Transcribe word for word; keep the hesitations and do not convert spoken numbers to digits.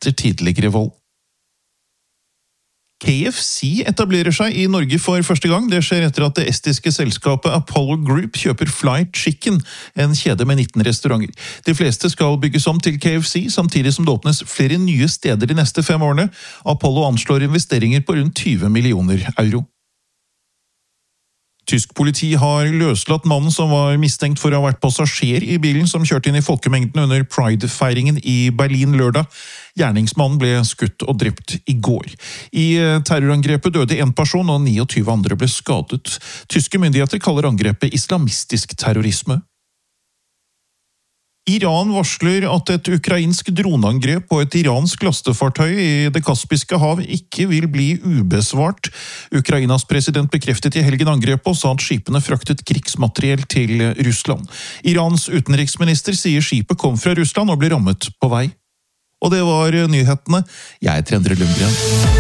etter tidligere vold. K F C etablerer seg i Norge for første gang. Det skjer etter at det estiske selskapet Apollo Group kjøper Fly Chicken, en kjede med nitten restauranter. De fleste skal bygges om til K F C, samtidig som det åpnes flere nye steder de neste fem årene. Apollo anslår investeringer på rundt tyve millioner euro. Tysk politi har løslatt mannen som var mistenkt for å ha vært passasjer i bilen som kjørte inn i folkemengden under Pride-feiringen i Berlin lørdag. Gjerningsmannen ble skutt og drept i går. I terrorangrepet døde en person, og niogtyve andre ble skadet. Tyske myndigheter kaller angrepet islamistisk terrorisme. Iran varsler at et ukrainsk droneangrep på et iransk lastefartøy i det Kaspiske hav ikke vil bli ubesvart. Ukrainas president bekreftet i helgen angrepet og sa at skipene fraktet krigsmateriell til Russland. Irans utenriksminister sier skipet kom fra Russland og ble rammet på vei. Og det var nyhetene. Jeg heter Endre Lundgren.